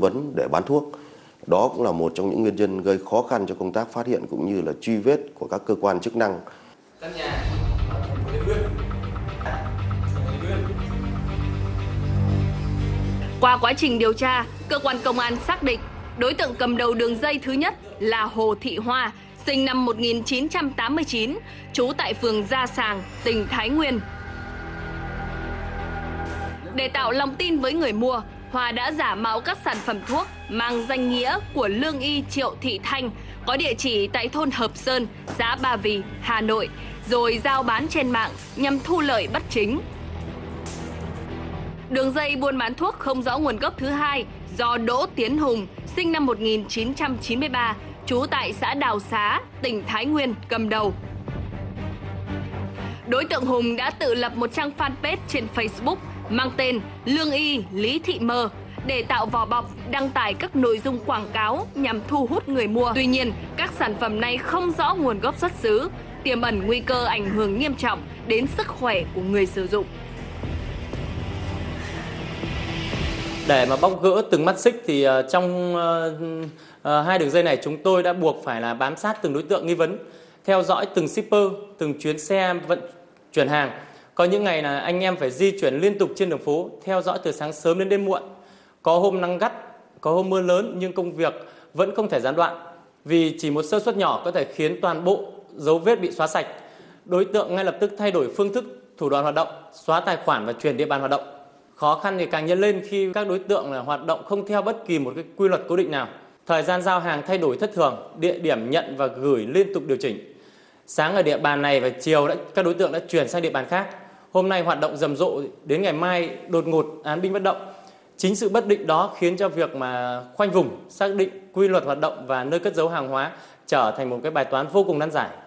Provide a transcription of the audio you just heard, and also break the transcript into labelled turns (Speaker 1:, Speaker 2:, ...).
Speaker 1: vấn để bán thuốc. Đó cũng là một trong những nguyên nhân gây khó khăn cho công tác phát hiện cũng như là truy vết của các cơ quan chức năng.
Speaker 2: Căn nhà ở thành phố Thái Nguyên.
Speaker 3: Qua quá trình điều tra, cơ quan công an xác định đối tượng cầm đầu đường dây thứ nhất là Hồ Thị Hoa, sinh năm 1989, trú tại phường Gia Sàng, tỉnh Thái Nguyên. Để tạo lòng tin với người mua, Hoa đã giả mạo các sản phẩm thuốc mang danh nghĩa của lương y Triệu Thị Thanh, có địa chỉ tại thôn Hợp Sơn, xã Ba Vì, Hà Nội, rồi giao bán trên mạng nhằm thu lợi bất chính. Đường dây buôn bán thuốc không rõ nguồn gốc thứ hai do Đỗ Tiến Hùng, sinh năm 1993, trú tại xã Đào Xá, tỉnh Thái Nguyên cầm đầu. Đối tượng Hùng đã tự lập một trang fanpage trên Facebook mang tên Lương y Lý Thị Mơ để tạo vỏ bọc đăng tải các nội dung quảng cáo nhằm thu hút người mua. Tuy nhiên, các sản phẩm này không rõ nguồn gốc xuất xứ, tiềm ẩn nguy cơ ảnh hưởng nghiêm trọng đến sức khỏe của người sử dụng.
Speaker 2: Để mà bóc gỡ từng mắt xích thì trong hai đường dây này chúng tôi đã buộc phải là bám sát từng đối tượng nghi vấn, theo dõi từng shipper, từng chuyến xe vận chuyển hàng. Có những ngày là anh em phải di chuyển liên tục trên đường phố, theo dõi từ sáng sớm đến đêm muộn. Có hôm nắng gắt, có hôm mưa lớn nhưng công việc vẫn không thể gián đoạn. Vì chỉ một sơ suất nhỏ có thể khiến toàn bộ dấu vết bị xóa sạch. Đối tượng ngay lập tức thay đổi phương thức, thủ đoạn hoạt động, xóa tài khoản và chuyển địa bàn hoạt động. Khó khăn thì càng nhân lên khi các đối tượng là hoạt động không theo bất kỳ một cái quy luật cố định nào. Thời gian giao hàng thay đổi thất thường, địa điểm nhận và gửi liên tục điều chỉnh. Sáng ở địa bàn này và chiều các đối tượng đã chuyển sang địa bàn khác. Hôm nay hoạt động rầm rộ, đến ngày mai đột ngột án binh bất động. Chính sự bất định đó khiến cho việc mà khoanh vùng, xác định quy luật hoạt động và nơi cất giấu hàng hóa trở thành một cái bài toán vô cùng nan giải.